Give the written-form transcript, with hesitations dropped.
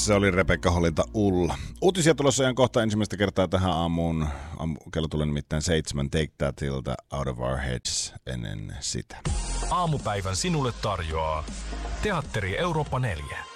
Se oli Rebekka Holilta Ulla. Uutisia tulossa ihan kohta ensimmäistä kertaa tähän aamuun. Kello tulee nimittäin 7. Take Thatilta Out of Our Heads ennen sitä. Aamupäivän sinulle tarjoaa Teatteri Eurooppa 4.